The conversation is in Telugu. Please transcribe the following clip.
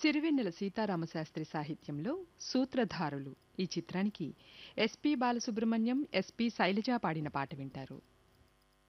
సిరివెన్నెల సీతారామశాస్త్రి సాహిత్యంలో సూత్రధారులు ఈ చిత్రానికి ఎస్పి బాలసుబ్రహ్మణ్యం, ఎస్పి శైలజ పాడిన పాట వింటారు.